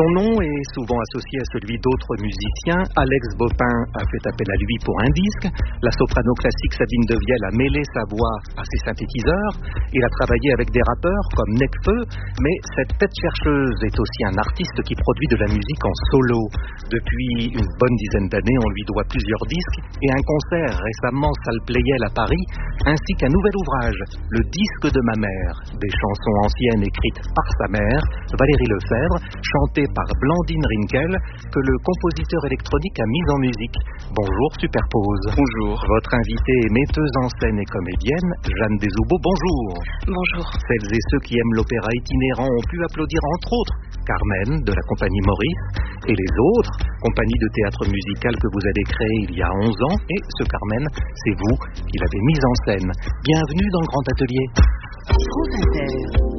Son nom est souvent associé à celui d'autres musiciens. Alex Bopin a fait appel à lui pour un disque. La soprano classique Sabine Devielle a mêlé sa voix à ses synthétiseurs. Il a travaillé avec des rappeurs comme Nekfeu, mais cette tête chercheuse est aussi un artiste qui produit de la musique en solo. Depuis une bonne dizaine d'années, on lui doit plusieurs disques et un concert récemment salle Playel à Paris, ainsi qu'un nouvel ouvrage, Le disque de ma mère, des chansons anciennes écrites par sa mère, Valérie Lefebvre, chantées par Blandine Rinkel, que le compositeur électronique a mise en musique. Bonjour Superpose. Bonjour. Votre invitée est metteuse en scène et comédienne, Jeanne Desoubeaux. Bonjour. Bonjour. Celles et ceux qui aiment l'opéra itinérant ont pu applaudir entre autres Carmen de la compagnie Maurice et les autres, compagnie de théâtre musical que vous avez créée il y a 11 ans. Et ce Carmen, c'est vous qui l'avez mise en scène. Bienvenue dans le Grand Atelier. France Inter.